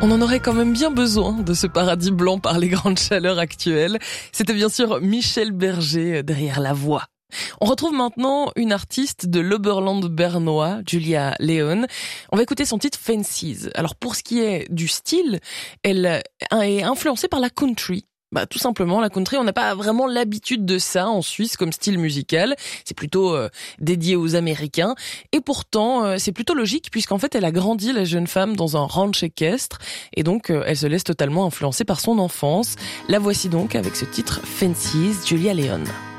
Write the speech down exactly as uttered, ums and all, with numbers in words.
On en aurait quand même bien besoin de ce paradis blanc par les grandes chaleurs actuelles. C'était bien sûr Michel Berger derrière la voix. On retrouve maintenant une artiste de l'Oberland bernois, Julia Leon. On va écouter son titre Fences. Alors pour ce qui est du style, elle est influencée par la country. Bah, tout simplement, la country, on n'a pas vraiment l'habitude de ça en Suisse comme style musical. C'est plutôt euh, dédié aux Américains. Et pourtant, euh, c'est plutôt logique puisqu'en fait, elle a grandi, la jeune femme, dans un ranch équestre. Et donc, euh, elle se laisse totalement influencer par son enfance. La voici donc avec ce titre Fences, Julia Leon.